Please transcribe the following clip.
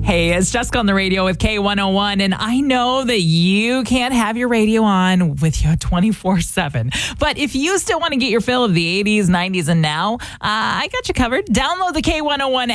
Hey, it's Jessica on the radio with K101, and I know that you can't have your radio on with you 24/7. But if you still want to get your fill of the 80s, 90s, and now, I got you covered. Download the K101